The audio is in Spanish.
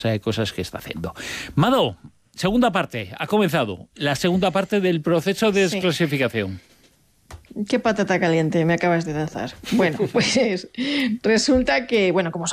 cosas que está haciendo. Mado, segunda parte, ha comenzado la segunda parte del proceso de desclasificación. Qué patata caliente me acabas de lanzar. Bueno, pues resulta que, bueno, como